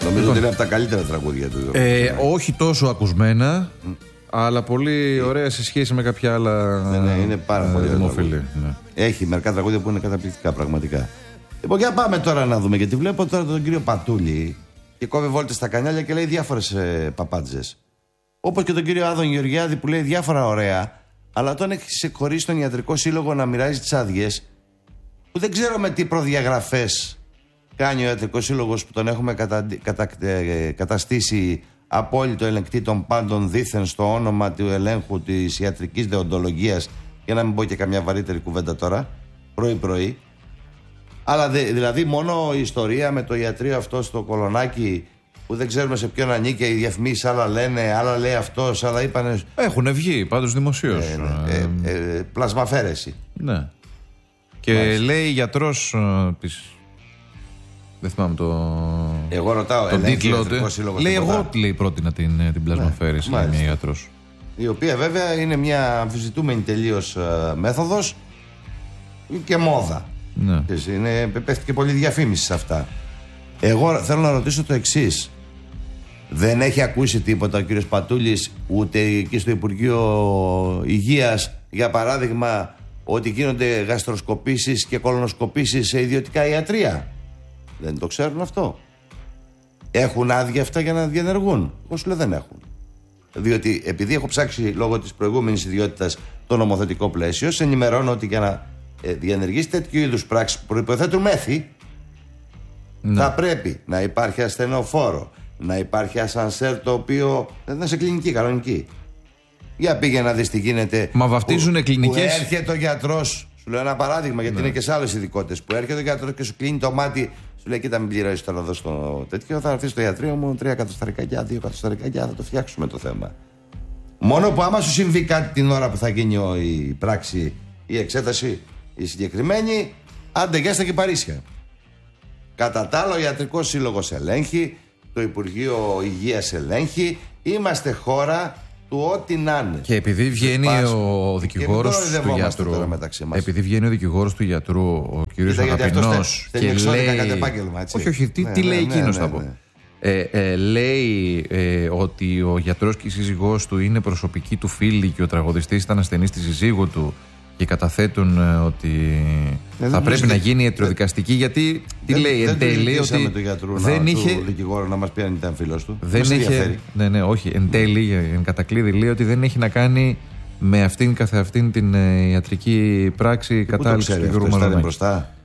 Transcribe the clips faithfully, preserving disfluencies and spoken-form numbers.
Νομίζω λοιπόν, ότι είναι από τα καλύτερα τραγούδια του. Ε, όχι τόσο ακουσμένα, mm. αλλά πολύ ωραία σε σχέση με κάποια άλλα. Ναι, ναι, είναι πάρα ε, πολύ δημοφιλή. Ναι. Έχει μερικά τραγούδια που είναι καταπληκτικά πραγματικά. Λοιπόν, για πάμε τώρα να δούμε, γιατί βλέπω τώρα τον κύριο Πατούλη και κόβει βόλτες στα κανάλια και λέει διάφορες ε, παπάντζες. Όπως και τον κύριο Άδων Γεωργιάδη που λέει διάφορα ωραία, αλλά τον έχει ξεχωρίσει τον Ιατρικό Σύλλογο να μοιράζει τις άδειες, που δεν ξέρω με τι προδιαγραφές κάνει ο Ιατρικός Σύλλογος που τον έχουμε κατα... Κατα... καταστήσει απόλυτο ελεγκτή των πάντων δήθεν στο όνομα του ελέγχου της ιατρικής δεοντολογίας, για να μην πω και καμιά βαρύτερη κουβέντα τώρα, πρωί-πρωί. Αλλά δε, δηλαδή μόνο η ιστορία με το ιατρείο αυτό στο Κολονάκι που δεν ξέρουμε σε ποιον ανήκει, οι διαφημίσεις άλλα λένε, άλλα λέει αυτός, άλλα είπανε. Έχουν βγει πάντως δημοσίως. Ε, ε, ε, ε, πλασμαφέρεση. Ναι. Και Μάλιστα. λέει γιατρός ε, της. Δεν θυμάμαι το. Εγώ ρωτάω, τον τίτλο του. Λέει, εγώ λέει, πρότεινα την, την πλασμαφέρεση. Ναι, μια γιατρός. Η οποία βέβαια είναι μια αμφισβητούμενη τελείως ε, μέθοδος και μόδα. Ναι. Είναι, πέφτει και πολύ διαφήμιση σε αυτά. Εγώ θέλω να ρωτήσω το εξής. Δεν έχει ακούσει τίποτα ο κύριος Πατούλης ούτε εκεί στο Υπουργείο Υγείας, για παράδειγμα, ότι γίνονται γαστροσκοπήσεις και κολονοσκοπήσεις σε ιδιωτικά ιατρεία? Δεν το ξέρουν αυτό? Έχουν άδεια αυτά για να διενεργούν? Εγώ σου λέω δεν έχουν. Διότι επειδή έχω ψάξει λόγω της προηγούμενης ιδιότητας το νομοθετικό πλαίσιο, σε ενημερώνω ότι για να ε, διενεργήσει τέτοιου είδους πράξεις που προϋποθέτουν μέθη, ναι, θα πρέπει να υπάρχει ασθενοφόρο, να υπάρχει ασανσέρ το οποίο δεν είναι σε κλινική, κανονική. Για πήγε να δεις τι γίνεται. Μα βαφτίζουν κλινικές. Που έρχεται ο γιατρός, σου λέω ένα παράδειγμα, γιατί ναι, είναι και σε άλλες ειδικότητες. Που έρχεται ο γιατρός και σου κλείνει το μάτι, σου λέει: κοίτα, μην πληρώσεις τώρα εδώ στο τέτοιο. Θα έρθει στο ιατρείο μου τρία εκατοσταρικάκια, δύο εκατοσταρικάκια, θα το φτιάξουμε το θέμα. Μόνο που άμα σου συμβεί κάτι την ώρα που θα γίνει η πράξη, η εξέταση, η συγκεκριμένη, άντε γέστα και Παρίσια. Κατά τα άλλο, ο Ιατρικός Σύλλογος ελέγχει, το Υπουργείο Υγείας ελέγχει. Είμαστε χώρα του ό,τι να είναι. Και επειδή βγαίνει ο δικηγόρος του γιατρού, επειδή βγαίνει ο δικηγόρος του γιατρού, ο κύριος Αγαπηνός, και λέει. Όχι, όχι, τι, ναι, τι ναι, λέει ναι, εκείνος, ναι, ναι, θα πω. Ναι. Ε, ε, λέει ε, ότι ο γιατρός και η σύζυγός του είναι προσωπική του φίλη και ο τραγουδιστής ήταν ασθενής στη σύζυγό του και καταθέτουν ε, ότι ε, θα πρέπει να γίνει ιατροδικαστική, γιατί τι δεν, λέει εν τέλει, λέει ότι το γιατρού, δεν να, είχε του δικηγόρου να μας πει αν ήταν φίλος του. Δεν είχε, ναι, ναι, όχι, εν τέλει, εν κατακλείδη λέει ότι δεν έχει να κάνει με αυτήν καθε αυτήν την ε, ιατρική πράξη κατάληψη του Γιώργου Μαζονάκη.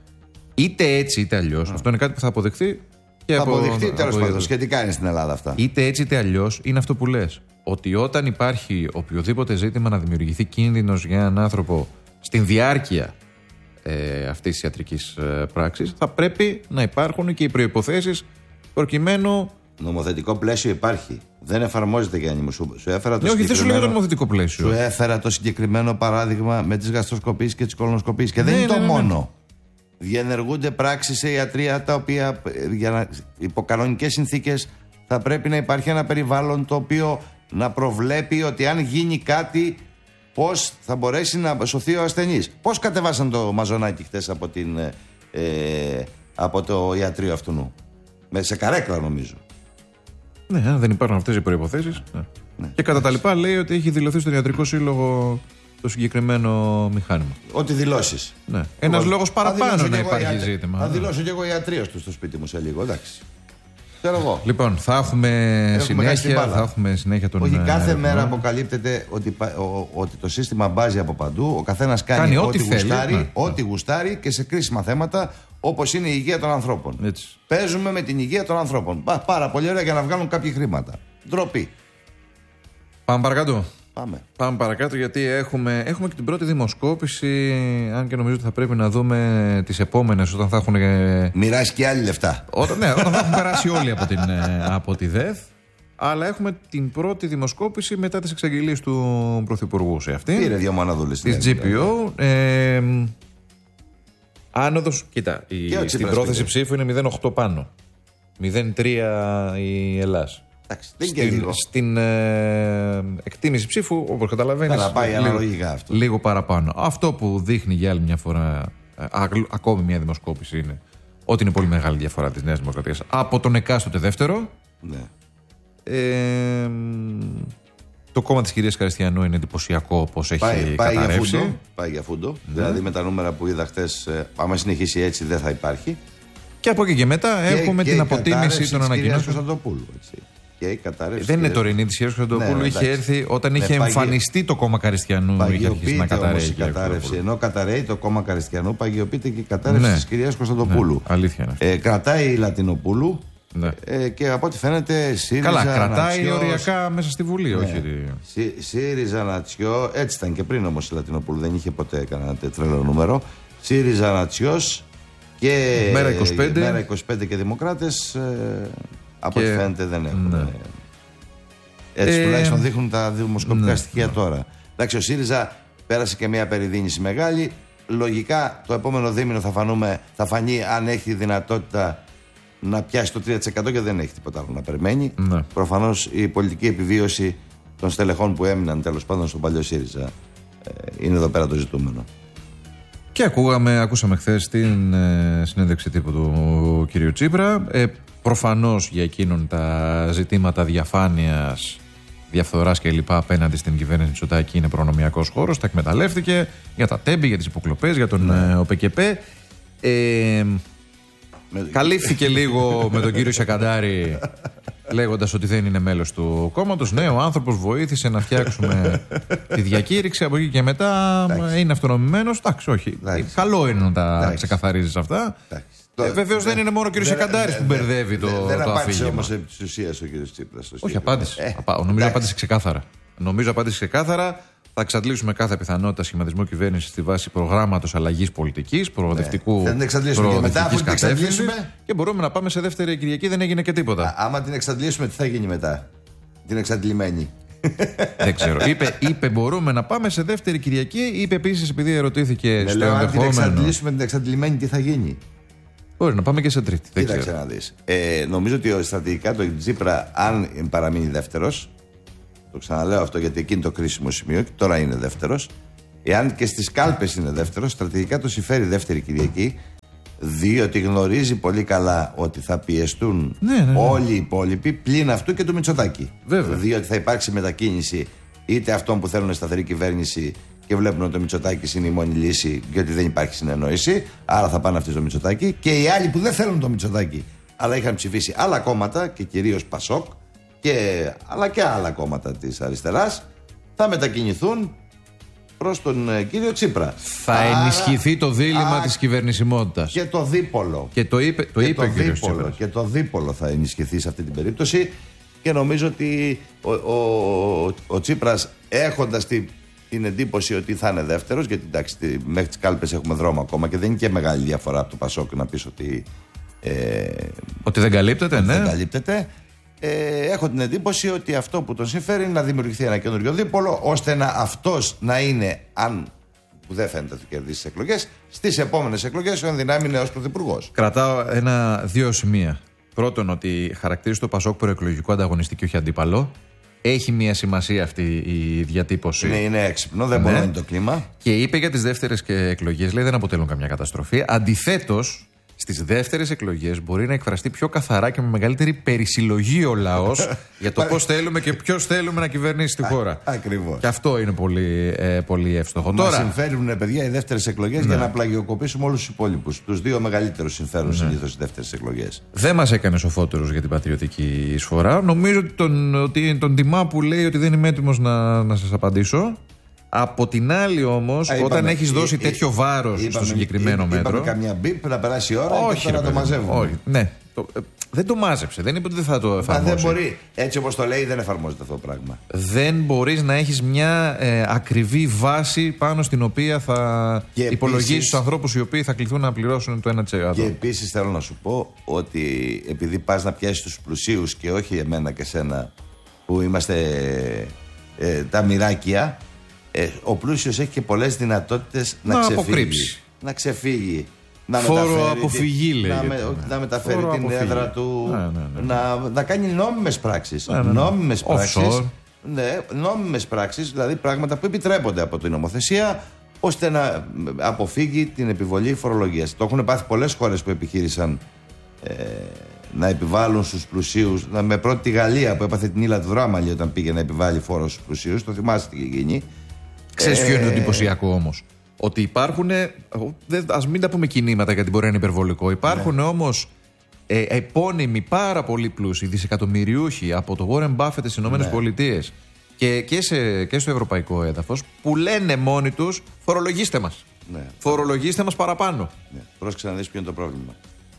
Είτε έτσι είτε αλλιώς, αυτό είναι κάτι που θα αποδεχθεί. Και θα αποδειχτεί, τέλος πάντων, σχετικά είναι στην Ελλάδα αυτά. Είτε έτσι είτε αλλιώς, είναι αυτό που λες. Ότι όταν υπάρχει οποιοδήποτε ζήτημα να δημιουργηθεί κίνδυνος για έναν άνθρωπο στην διάρκεια ε, αυτής της ιατρικής ε, πράξης, θα πρέπει να υπάρχουν και οι προϋποθέσεις προκειμένου. Νομοθετικό πλαίσιο υπάρχει. Δεν εφαρμόζεται, Γιάννη μου. Σου, σου έφερα το ναι, όχι, δεν σου λέω το νομοθετικό πλαίσιο. Σου έφερα το συγκεκριμένο παράδειγμα με τις γαστροσκοπήσεις και τις κολονοσκοπήσεις. Και δεν ναι, είναι ναι, το ναι, μόνο. Ναι. Διενεργούνται πράξεις σε ιατρεία τα οποία για να, υπό κανονικές συνθήκες θα πρέπει να υπάρχει ένα περιβάλλον το οποίο να προβλέπει ότι αν γίνει κάτι, πώς θα μπορέσει να σωθεί ο ασθενής. Πώς κατεβάσαν το Μαζονάκι χτες από, την, ε, από το ιατρείο αυτού? Με σε καρέκλα νομίζω. Ναι, αν δεν υπάρχουν αυτές οι προϋποθέσεις. Ναι. Ναι. Και κατά τα λοιπά λέει ότι έχει δηλωθεί στον Ιατρικό Σύλλογο το συγκεκριμένο μηχάνημα. Ότι δηλώσεις. Ναι. Ένας λόγος παραπάνω να υπάρχει ζήτημα. Θα δηλώσω και εγώ ιατρείο του στο σπίτι μου σε λίγο, εντάξει. Ξέρω εγώ. Λοιπόν, θα έχουμε, έχουμε συνέχεια, θα έχουμε συνέχεια τον. Όχι, κάθε αριθμό. Μέρα αποκαλύπτεται ότι, ο, ότι το σύστημα μπάζει από παντού. Ο καθένας κάνει, κάνει ό,τι, ό,τι γουστάρει, ναι. ό,τι γουστάρει και σε κρίσιμα θέματα όπως είναι η υγεία των ανθρώπων. Έτσι. Παίζουμε με την υγεία των ανθρώπων. Πά, πάρα πολύ ωραία για να βγάλουν κάποια χρήματα. Ντροπή. Πάμε παρακάτω. Πάμε. Πάμε παρακάτω, γιατί έχουμε, έχουμε και την πρώτη δημοσκόπηση. Αν και νομίζω ότι θα πρέπει να δούμε τις επόμενες όταν θα έχουν. Μοιράσει και άλλοι λεφτά. Όταν, ναι, όταν θα έχουν περάσει όλοι από, την, από τη ΔΕΘ. Αλλά έχουμε την πρώτη δημοσκόπηση μετά τις εξαγγελίες του Πρωθυπουργού σε αυτή. Πήρε δύο μοναδούλες. Της τζι πι ο. Ε, άνοδος, κοίτα, η, στην πρόθεση ψήφου είναι μηδέν κόμμα οκτώ πάνω. μηδέν κόμμα τρία η Ελλάς. Στην, στην ε, εκτίμηση ψήφου, όπως καταλαβαίνεις, να πάει λίγο, αναλογικά αυτό. Λίγο παραπάνω. Αυτό που δείχνει για άλλη μια φορά, ε, α, ακόμη μια δημοσκόπηση, είναι Ό,τι είναι πολύ μεγάλη διαφορά της Νέας Δημοκρατίας από τον εκάστοτε δεύτερο. Ναι. Ε, το κόμμα της κυρίας Καριστιανού είναι εντυπωσιακό πώς έχει πάει, πάει καταρρεύσει. Για φούντο, πάει για φούντο. Ναι. Δηλαδή με τα νούμερα που είδα χτες, άμα συνεχίσει έτσι δεν θα υπάρχει. Και από εκεί και μετά και, έχουμε και την αποτίμηση των ανακοινώσεων. Κωνσταντοπούλου, και η κατάρρευση. Δεν είναι τωρινή της κυρίας Κωνσταντοπούλου. Ναι, είχε έρθει όταν ναι, είχε παγι... εμφανιστεί το κόμμα Καριστιανού. Είχε αρχίσει να καταρρεύει. Η κατάρρευση. Ενώ καταραίει το κόμμα Καριστιανού, παγιοποιείται και η κατάρρευση ναι. της κυρίας Κωνσταντοπούλου. Ναι, αλήθεια είναι. Ε, κρατάει η Λατινοπούλου. Ναι. Ε, και από ό,τι φαίνεται ΣΥΡΙΖΑ. Καλά, κρατάει Νατσιός, οριακά μέσα στη Βουλή, ναι. όχι. Σύ, ΣΥΡΙΖΑ Νατσιό, έτσι ήταν και πριν όμως η Λατινοπούλου, δεν είχε ποτέ κανένα τρελό νούμερο. ΣΥΡΙΖΑ Νατσιός και Μέρα είκοσι πέντε, Μέρα είκοσι πέντε και Δημοκράτες. Ε, από ό,τι φαίνεται δεν έχουν. Ναι. Έτσι ε, τουλάχιστον δείχνουν τα δημοσκοπικά ναι, στοιχεία ναι. τώρα. Εντάξει, ο ΣΥΡΙΖΑ πέρασε και μια περιδίνηση μεγάλη. Λογικά το επόμενο δίμηνο θα, φανούμε, θα φανεί αν έχει δυνατότητα να πιάσει το τρία τοις εκατό και δεν έχει τίποτα άλλο να περιμένει. Ναι. Προφανώς η πολιτική επιβίωση των στελεχών που έμειναν τέλος πάντων στον παλιό ΣΥΡΙΖΑ ε, είναι εδώ πέρα το ζητούμενο. Και ακούγαμε, ακούσαμε χθες την ε, συνέντευξη τύπου του κυρίου Τσίπρα. Ε, προφανώς για εκείνον τα ζητήματα διαφάνειας, διαφθοράς κλπ. Απέναντι στην κυβέρνηση Μητσοτάκη είναι προνομιακός χώρος. Τα εκμεταλλεύτηκε για τα τέμπη, για τις υποκλοπές, για τον ναι. ε, ΟΠΚΠ. Ε, Καλύφθηκε λίγο με τον κύριο Σακαντάρη λέγοντας ότι δεν είναι μέλος του κόμματος. Ναι, ο άνθρωπος βοήθησε να φτιάξουμε τη διακήρυξη. Από εκεί και μετά εντάξει. είναι αυτονομημένος. Εντάξει, όχι. Εντάξει. Καλό είναι να τα εντάξει. ξεκαθαρίζεις αυτά. Ε, Βεβαίως δεν είναι μόνο ο κύριος Σακαντάρης που μπερδεύει το αφήγημα. Δεν απάντησε όμως επί της ουσίας ο κύριος Τσίπρας. Όχι, απάντησε. Ε, νομίζω απάντησε ξεκάθαρα. Νομίζω απάντησε ξεκάθαρα. Θα εξαντλήσουμε κάθε πιθανότητα σχηματισμού κυβέρνηση στη βάση προγράμματος αλλαγής πολιτικής, προοδευτικού ναι. Θα την εξαντλήσουμε και μετά, αφού την εξαντλήσουμε. Και μπορούμε να πάμε σε δεύτερη Κυριακή, δεν έγινε και τίποτα. Α, άμα την εξαντλήσουμε, τι θα γίνει μετά, την εξαντλημένη. Δεν ξέρω. Είπε, είπε μπορούμε να πάμε σε δεύτερη Κυριακή, είπε επίσης επειδή ερωτήθηκε ναι, στο λέω, ενδεχόμενο. Αν την εξαντλήσουμε την εξαντλημένη, τι θα γίνει. Μπορεί να πάμε και σε τρίτη. Κοίταξε να δεις. Ε, νομίζω ότι στρατηγικά το Τσίπρα, αν παραμείνει δεύτερος. Το ξαναλέω αυτό γιατί εκεί είναι το κρίσιμο σημείο και τώρα είναι δεύτερος. Εάν και στις κάλπες είναι δεύτερος, στρατηγικά το συμφέρει δεύτερη Κυριακή, διότι γνωρίζει πολύ καλά ότι θα πιεστούν ναι, ναι, ναι. όλοι οι υπόλοιποι πλην αυτού και του Μητσοτάκη. Βέβαια. Διότι θα υπάρξει μετακίνηση είτε αυτών που θέλουν σταθερή κυβέρνηση και βλέπουν ότι ο Μητσοτάκης είναι η μόνη λύση, γιατί δεν υπάρχει συνεννόηση, άρα θα πάνε αυτοί στο Μητσοτάκη. Και οι άλλοι που δεν θέλουν το Μητσοτάκη, αλλά είχαν ψηφίσει άλλα κόμματα και κυρίως Πασόκ. Και, αλλά και άλλα κόμματα της αριστεράς θα μετακινηθούν προς τον ε, κύριο Τσίπρα. Θα άρα, ενισχυθεί το δίλημμα α, της κυβερνησιμότητας. Και το δίπολο. Και το είπε, το και είπε το ο κύριος δίπολο, Τσίπρας. Και το δίπολο θα ενισχυθεί σε αυτή την περίπτωση. Και νομίζω ότι ο, ο, ο, ο Τσίπρας, έχοντας τη, την εντύπωση ότι θα είναι δεύτερος, γιατί εντάξει, μέχρι τις κάλπες έχουμε δρόμο ακόμα και δεν είναι και μεγάλη διαφορά από το Πασόκ να πεις ότι ε, ότι δεν καλύπτεται, ναι. Δεν καλύπτεται. Ε, έχω την εντύπωση ότι αυτό που τον συμφέρει είναι να δημιουργηθεί ένα καινούριο δίπολο, ώστε να αυτός να είναι, αν που δεν φαίνεται ότι κερδίσει τις εκλογές, στις επόμενες εκλογές ο ενδυνάμει νέος πρωθυπουργός. Κρατάω ένα-δύο σημεία. Πρώτον, ότι χαρακτηρίζει το Πασόκ προεκλογικό ανταγωνιστή και όχι αντίπαλο. Έχει μια σημασία αυτή η διατύπωση. Είναι, είναι έξυπνο, δεν ναι. μπορεί να είναι το κλίμα. Και είπε για τις δεύτερες εκλογές, λέει δεν αποτελούν καμιά καταστροφή. Αντιθέτως, στις δεύτερες εκλογές μπορεί να εκφραστεί πιο καθαρά και με μεγαλύτερη περισυλλογή ο λαός για το πώς θέλουμε και ποιος θέλουμε να κυβερνήσει τη χώρα. Ακριβώς. Και αυτό είναι πολύ, ε, πολύ εύστοχο. Μας συμφέρουν, παιδιά, οι δεύτερες εκλογές ναι. για να πλαγιοκοπήσουμε όλους τους υπόλοιπους. Τους δύο μεγαλύτερους συμφέρουν ναι. συνήθως οι δεύτερες εκλογές. Δεν μας έκανε σοφότερους για την πατριωτική εισφορά. Νομίζω ότι τον, ότι τον τιμά που λέει ότι δεν είμαι έτοιμος να, να σας απαντήσω. Από την άλλη όμως, Α, όταν έχεις ε, δώσει ε, τέτοιο ε, βάρος είπαμε, στο συγκεκριμένο είπαμε, μέτρο. Είπαμε καμιά μπιπ να περάσει η ώρα όχι, και τώρα το μαζεύουμε. Όχι, ναι. Το, ε, δεν το μάζεψε. Δεν είπε ότι δεν θα το εφαρμόσει. Μα δεν μπορεί. Έτσι όπως το λέει, δεν εφαρμόζεται αυτό το πράγμα. Δεν μπορείς να έχεις μια ε, ακριβή βάση πάνω στην οποία θα υπολογίσεις τους ανθρώπους οι οποίοι θα κληθούν να πληρώσουν το ένα τοις εκατό. Και επίσης θέλω να σου πω ότι επειδή πας να πιάσεις τους πλουσίους και όχι εμένα και σένα που είμαστε ε, τα μοιράκια. Ε, ο πλούσιος έχει και πολλές δυνατότητες να, να ξεφύγει. Αποκρύψει. Να ξεφύγει. Να Φόρο αποφυγή, λέει. Να, με, να μεταφέρει Φόρο την αποφυγή. έδρα του. Ναι, ναι, ναι. Να, να κάνει νόμιμες πράξεις. Ναι, ναι, ναι. Νόμιμες πράξεις. Ναι, νόμιμες πράξεις, δηλαδή πράγματα που επιτρέπονται από την νομοθεσία, ώστε να αποφύγει την επιβολή φορολογίας. Το έχουν πάθει πολλές χώρες που επιχείρησαν ε, να επιβάλλουν στους πλουσίους. Με πρώτη τη Γαλλία που έπαθε την ύλα του δράμα όταν πήγε να επιβάλλει φόρο στους πλουσίους. Το θυμάστε τι είχε γίνει. Ξέρεις ποιο είναι το εντυπωσιακό όμως? Ότι υπάρχουν, ας μην τα πούμε κινήματα γιατί μπορεί να είναι υπερβολικό, υπάρχουν ναι. όμως ε, επώνυμοι πάρα πολύ πλούσιοι, δισεκατομμυριούχοι από το Warren Buffett στις Ηνωμένες ναι. Πολιτείες και, και, σε, και στο ευρωπαϊκό έδαφος που λένε μόνοι τους φορολογήστε μας. Ναι. Φορολογήστε μας παραπάνω. Ναι. Πρόσεξε να δεις ποιο είναι το πρόβλημα.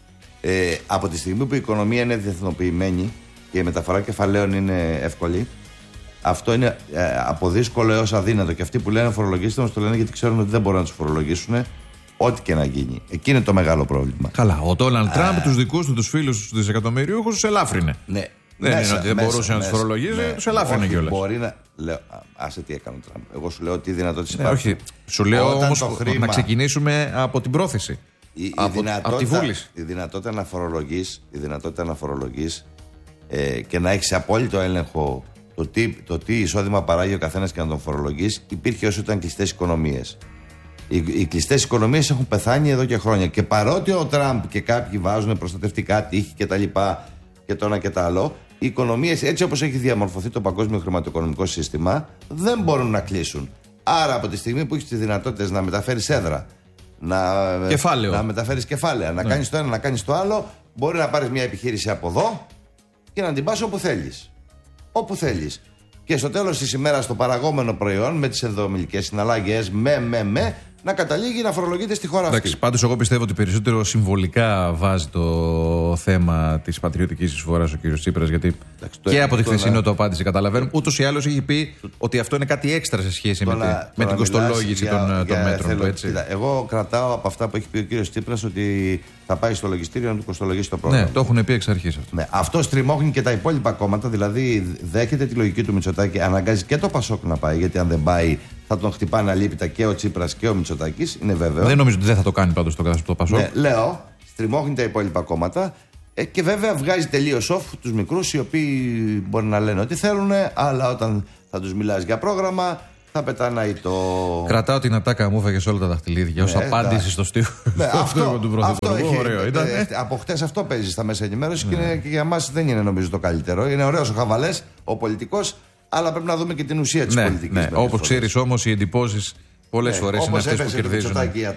Ε, από τη στιγμή που η οικονομία είναι διεθνοποιημένη και η μεταφορά κεφαλαίων είναι εύκολη, αυτό είναι ε, από δύσκολο έως αδύνατο. Και αυτοί που λένε φορολογήστε μας το λένε γιατί ξέρουν ότι δεν μπορούν να τους φορολογήσουν ό,τι και να γίνει. Εκεί είναι το μεγάλο πρόβλημα. Καλά. Ο Ντόναλντ Τραμπ τους δικούς του τους φίλους του δισεκατομμυριούχους τους ελάφρυνε. Ναι. Δεν μέσα, είναι ότι δεν μέσα, μπορούσε μέσα, να τους φορολογήσει, ναι, τους ελάφρυνε κιόλας. Μπορεί να. Λέω, άσε τι έκανε ο Τραμπ. Εγώ σου λέω ότι οι δυνατότητες ναι, υπάρχουν. Όχι. Σου λέω όμως χρήμα... να ξεκινήσουμε από την πρόθεση. Η, από, η, από τη βούληση. Η δυνατότητα να φορολογείς, η δυνατότητα να φορολογείς ε, και να έχεις απόλυτο έλεγχο το τι, το τι εισόδημα παράγει ο καθένας και να τον φορολογείς υπήρχε όσο ήταν κλειστές οικονομίες. Οι, οι κλειστές οικονομίες έχουν πεθάνει εδώ και χρόνια. Και παρότι ο Τραμπ και κάποιοι βάζουν προστατευτικά τείχη και τα λοιπά και το ένα και το άλλο, οι οικονομίες έτσι όπως έχει διαμορφωθεί το παγκόσμιο χρηματοοικονομικό σύστημα δεν μπορούν να κλείσουν. Άρα από τη στιγμή που έχεις τις δυνατότητες να μεταφέρεις έδρα, να, να μεταφέρεις κεφάλαια, να ναι. κάνεις το ένα, να κάνεις το άλλο, μπορεί να πάρεις μια επιχείρηση από εδώ και να την πας όπου θέλεις. Όπου θέλεις. Και στο τέλος της ημέρας το παραγόμενο προϊόν με τις ενδομιλικές συναλλαγές, με, με, με, να καταλήγει να φορολογείται στη χώρα Εντάξει, αυτή. Πάντως, εγώ πιστεύω ότι περισσότερο συμβολικά βάζει το θέμα της πατριωτικής εισφοράς ο κ. Τσίπρας. Γιατί Εντάξει, και από τη χθεσινό το απάντηση καταλαβαίνουμε. Ούτως ή άλλως έχει πει ότι αυτό είναι κάτι έξτρα σε σχέση με, να, με την κοστολόγηση των, για, των μέτρων θέλω, του. Έτσι. Κοίτα, εγώ κρατάω από αυτά που έχει πει ο κ. Τσίπρας ότι θα πάει στο λογιστήριο να του κοστολογήσει το πρόγραμμα. Ναι, το έχουν πει εξ αρχής αυτό. Ναι, αυτό στριμώχνει και τα υπόλοιπα κόμματα. Δηλαδή δέχεται τη λογική του Μητσοτάκη, αναγκάζει και το Πασόκ να πάει. Γιατί αν δεν πάει θα τον χτυπάνε αλίπητα και ο Τσίπρας και ο Μητσοτάκης. Είναι βέβαιο. Δεν νομίζω ότι δεν θα το κάνει πάντως το, το Πασόκ. Ναι, λέω, στριμώχνει τα υπόλοιπα κόμματα ε, και βέβαια βγάζει τελείως off τους μικρούς οι οποίοι μπορεί να λένε ό,τι θέλουν, αλλά όταν θα τους μιλάς για πρόγραμμα θα πετάνε το. Κρατάω την ατάκα μου, έφαγε όλα τα δαχτυλίδια ως ναι, απάντηση στο στίχο ναι, αυτό, του Πρωθυπουργού. Ωραίο ήταν. Ε, από χτες αυτό παίζει στα μέσα ενημέρωση ναι. και, και για μας δεν είναι νομίζω το καλύτερο. Είναι ωραίος ο χαβαλές, ο πολιτικός, αλλά πρέπει να δούμε και την ουσία της ναι, πολιτικής. Ναι. Όπως ξέρεις όμως οι εντυπώσεις πολλές ναι, φορές είναι αυτές που κερδίζουν.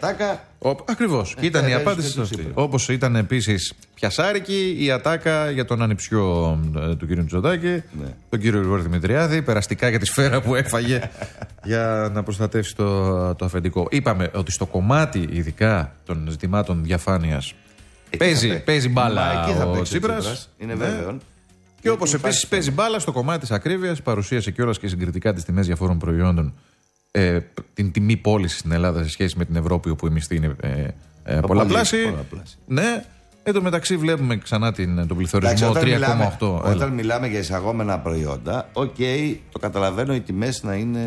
Ακριβώς. Και ήταν η απάντηση αυτή. Όπως ήταν επίσης πιασάρικη η ατάκα για τον ανιψιό του κ. Μητσοτάκη, ναι. τον κ. Γρηγόρη Δημητριάδη, περαστικά για τη σφαίρα που έφαγε για να προστατεύσει το, το αφεντικό. Είπαμε ότι στο κομμάτι ειδικά των ζητημάτων διαφάνειας παίζει, παίζει μπάλα ο Τσίπρας. Είναι βέβαιο. Και όπως επίσης παίζει μπάλα στο κομμάτι της ακρίβειας, παρουσίασε κιόλας και συγκριτικά τις τιμές διαφόρων προϊόντων. Ε, την τιμή πώληση στην Ελλάδα σε σχέση με την Ευρώπη, όπου η μισθή είναι ε, ε, πολλαπλάσια. Ναι. Εν τω μεταξύ, βλέπουμε ξανά την, τον πληθωρισμό τρία κόμμα οκτώ. Όταν Έλα. μιλάμε για εισαγόμενα προϊόντα, οκ, okay, το καταλαβαίνω οι τιμές να είναι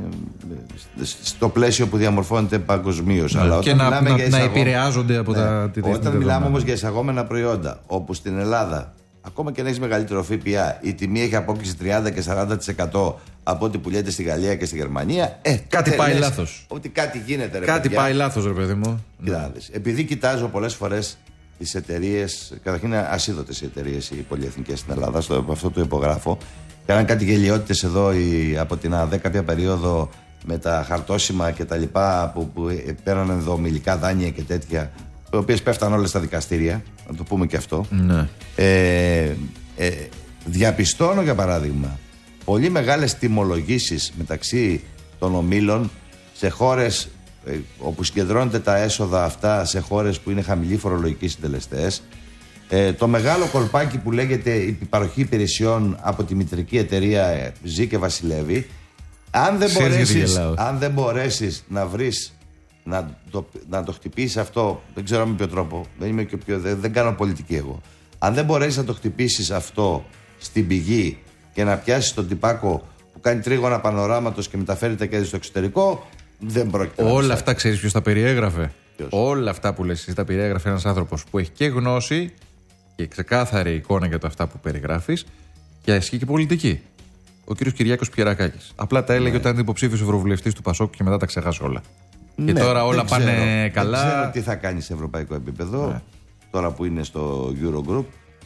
στο πλαίσιο που διαμορφώνεται παγκοσμίως. Ναι. Αλλά και να, να, να εισαγώ... επηρεάζονται από ναι. τα τη Όταν μιλάμε όμως για εισαγόμενα προϊόντα, όπου στην Ελλάδα, ακόμα και να έχει μεγαλύτερο ΦΠΑ, η τιμή έχει απόκληση τριάντα και σαράντα τοις εκατό από ό,τι πουλιέται στη Γαλλία και στη Γερμανία. Ε, κάτι πάει λάθος. Ότι κάτι γίνεται, ρε Κάτι παιδιά. πάει λάθος, ρε παιδί μου. Κοιτάξτε, επειδή κοιτάζω πολλές φορές τις εταιρείες, καταρχήν είναι ασίδωτες οι εταιρείες οι πολυεθνικές στην Ελλάδα, στο, αυτό το υπογράφω. Κάναν κάτι γελιότητες εδώ η, από την ΑΔΕ κάποια περίοδο με τα χαρτόσημα και τα λοιπά που, που παίρνανε δομηλικά δάνεια και τέτοια, οι οποίες πέφταν όλες στα δικαστήρια, να το πούμε και αυτό. Ναι. Ε, ε, διαπιστώνω για παράδειγμα πολύ μεγάλες τιμολογήσεις μεταξύ των ομίλων σε χώρες ε, όπου συγκεντρώνονται τα έσοδα αυτά, σε χώρες που είναι χαμηλοί φορολογικοί συντελεστές. Ε, το μεγάλο κολπάκι που λέγεται η παροχή υπηρεσιών από τη μητρική εταιρεία ε, ζει και βασιλεύει. Αν δεν μπορέσεις, αν δεν μπορέσεις να βρεις να το, να το χτυπήσεις αυτό, δεν ξέρω με ποιο τρόπο, δεν, είμαι και πιο, δεν, δεν κάνω πολιτική εγώ. Αν δεν μπορέσεις να το χτυπήσεις αυτό στην πηγή και να πιάσεις τον τυπάκο που κάνει τρίγωνα πανοράματος και μεταφέρει τα κέρδη στο εξωτερικό, δεν πρόκειται. Όλα αυτά ξέρεις ποιος τα περιέγραφε. Ποιος? Όλα αυτά που λες εσύ τα περιέγραφε ένας άνθρωπος που έχει και γνώση και ξεκάθαρη εικόνα για τα αυτά που περιγράφεις και ασκεί και πολιτική. Ο κύριος Κυριάκος Πιερακάκης. Απλά τα έλεγε ναι. όταν ήταν υποψήφιος ευρωβουλευτής του Πασόκ και μετά τα ξεχάσε όλα. Και ναι, τώρα όλα πάνε ξέρω, καλά. Δεν ξέρω τι θα κάνει σε ευρωπαϊκό επίπεδο, ναι. τώρα που είναι στο Eurogroup.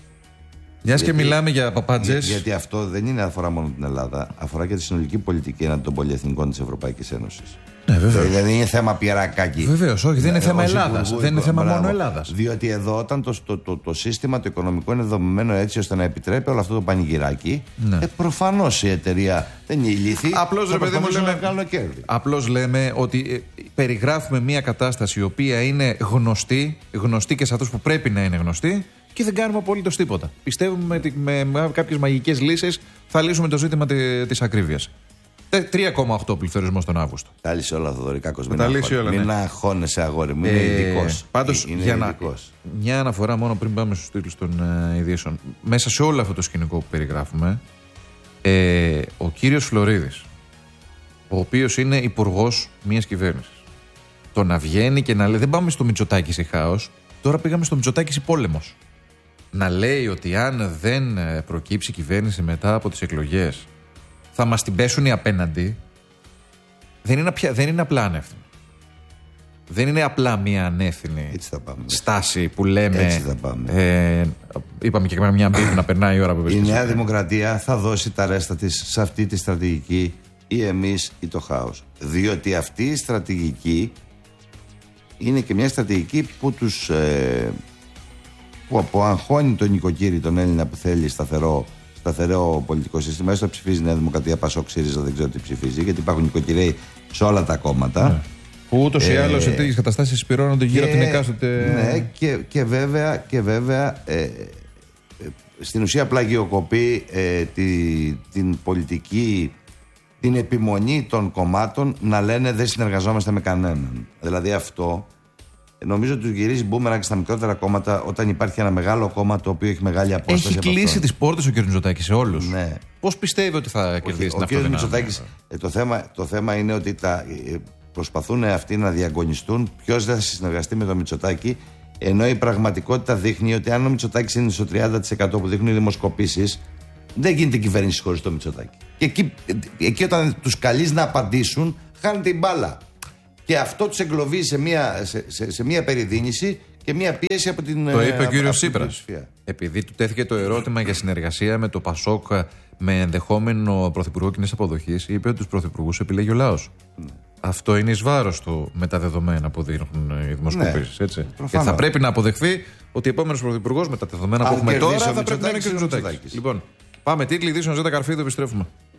Μια και μιλάμε για παπάντζες. Για, γιατί αυτό δεν είναι αφορά μόνο την Ελλάδα, αφορά και τη συνολική πολιτική έναντι των πολυεθνικών της Ευρωπαϊκής Ένωσης. Ναι, βεβαίως. Δηλαδή δεν είναι θέμα Πιερακάκη. Βεβαίως, όχι, δεν είναι θέμα Ελλάδας. Δεν είναι θέμα μόνο Ελλάδας. Διότι εδώ, όταν το, το, το, το σύστημα το οικονομικό είναι δομημένο έτσι ώστε να επιτρέπει όλο αυτό το πανηγυράκι, ναι. ε, προφανώς η εταιρεία δεν είναι ηλίθη. Απλώς, ρε παιδί μου, λέμε, απλώς λέμε ότι ε, περιγράφουμε μια κατάσταση η οποία είναι γνωστή, γνωστή και σε αυτούς που πρέπει να είναι γνωστή. Και δεν κάνουμε απολύτως τίποτα. Πιστεύουμε ότι με, με κάποιες μαγικές λύσεις θα λύσουμε το ζήτημα της ακρίβειας. τρία κόμμα οκτώ πληθωρισμός τον Αύγουστο. Τα λύσει όλα, Θοδωρικάκος. Μην, όλα, μην ναι. αγχώνεσαι, αγόρι μου. Είναι ε, ειδικός. Πάντως, είναι για ειδικός. Να, μια αναφορά μόνο πριν πάμε στους τίτλους των uh, ειδήσεων. Μέσα σε όλο αυτό το σκηνικό που περιγράφουμε, ε, ο κύριος Φλωρίδης, ο οποίος είναι υπουργός μιας κυβέρνησης, το να βγαίνει και να λέει: δεν πάμε στο Μητσοτάκη σε χάος, τώρα πήγαμε στο Μητσοτάκη σε πόλεμος. Να λέει ότι αν δεν προκύψει κυβέρνηση μετά από τις εκλογές θα μας την πέσουν οι απέναντι, δεν είναι, απια, δεν είναι απλά ανεύθυνο. Δεν είναι απλά μια ανεύθυνη στάση που λέμε. Έτσι θα πάμε. Ε, είπαμε και μια μπίπ να περνάει η ώρα που η Νέα Δημοκρατία θα δώσει τα ρέστα της σε αυτή τη στρατηγική, ή εμείς ή το χάος. Διότι αυτή η στρατηγική είναι και μια στρατηγική που τους ε, που αποαγχώνει τον νοικοκύρη, τον Έλληνα που θέλει σταθερό, σταθερό πολιτικό σύστημα. Έστω ψηφίζει η Νέα Δημοκρατία, Πασόκ, ΣΥΡΙΖΑ, δεν ξέρω τι ψηφίζει, γιατί υπάρχουν νοικοκυρέοι σε όλα τα κόμματα. Ναι. Που ούτως ή άλλως σε τέτοιες καταστάσεις συσπηρώνονται γύρω από την εκάστοτε. Ναι, και, και βέβαια, και βέβαια ε, ε, στην ουσία πλαγιοκοπεί ε, τη, την πολιτική, την επιμονή των κομμάτων να λένε δεν συνεργαζόμαστε με κανέναν. Δηλαδή αυτό νομίζω ότι του γυρίζει μπούμεραγκ στα μικρότερα κόμματα όταν υπάρχει ένα μεγάλο κόμμα το οποίο έχει μεγάλη απόσταση. Έχει κλείσει τις πόρτες ο κ. Μητσοτάκης σε όλους. Ναι. Πώς πιστεύει ότι θα κερδίσει την αυτό? Ο κ. Μητσοτάκης, ε, το, θέμα, το θέμα είναι ότι τα, ε, προσπαθούν αυτοί να διαγωνιστούν ποιος δεν θα συνεργαστεί με τον Μητσοτάκη, ενώ η πραγματικότητα δείχνει ότι αν ο Μητσοτάκης είναι στο τριάντα τοις εκατό που δείχνουν οι δημοσκοπήσεις, δεν γίνεται κυβέρνηση χωρίς τον Μητσοτάκη. Και εκεί, εκεί όταν τους καλείς να απαντήσουν, χάνεται η μπάλα. Και αυτό τους εγκλωβίζει σε μια, σε, σε, σε μια περιδίνηση και μια πίεση από την. Το είπε ο κύριος Τσίπρας. Επειδή του τέθηκε το ερώτημα για συνεργασία με το Πασόκ με ενδεχόμενο πρωθυπουργό κοινής αποδοχής, είπε ότι τους πρωθυπουργούς επιλέγει ο λαός. Ναι. Αυτό είναι εις βάρος του με τα δεδομένα που δείχνουν οι δημοσκοπήσεις. Ναι, έτσι. Και θα πρέπει να αποδεχθεί ότι ο επόμενος πρωθυπουργός με τα δεδομένα που έχουμε τώρα θα πρέπει να είναι και ο Μητσοτάκης. Λοιπόν, πάμε τίτλοι, ειδήσεων Ζέτα Καρφίδου, επιστρέφουμε.